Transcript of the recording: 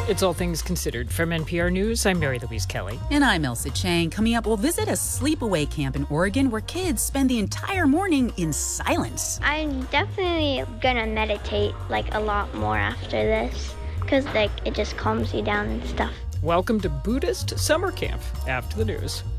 It's All Things Considered. From NPR News, I'm Mary Louise Kelly. And I'm Elsa Chang. Coming up, we'll visit a sleepaway camp in Oregon where kids spend the entire morning in silence. I'm definitely gonna meditate a lot more after this because it just calms you down and stuff. Welcome to Buddhist Summer Camp after the news.